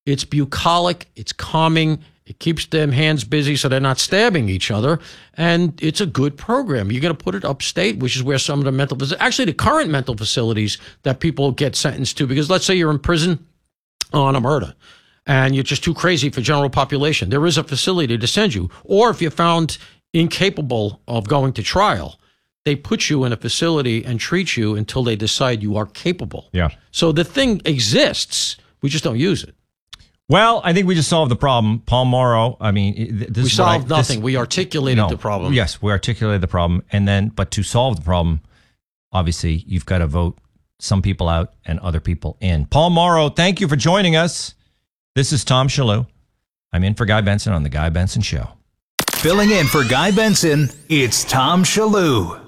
It's bucolic. It's calming. It keeps them hands busy so they're not stabbing each other. And it's a good program. You're going to put it upstate, which is where some of the actually the current mental facilities that people get sentenced to, because let's say you're in prison on a murder and you're just too crazy for general population. There is a facility to send you. Or if you're found incapable of going to trial, they put you in a facility and treat you until they decide you are capable. Yeah. So the thing exists. We just don't use it. Well, I think we just solved the problem. Paul Mauro, I mean, we solved nothing. We articulated the problem. Yes, we articulated the problem. But to solve the problem, obviously, you've got to vote some people out and other people in. Paul Mauro, thank you for joining us. This is Tom Shillue. I'm in for Guy Benson on The Guy Benson Show. Filling in for Guy Benson, it's Tom Shillue.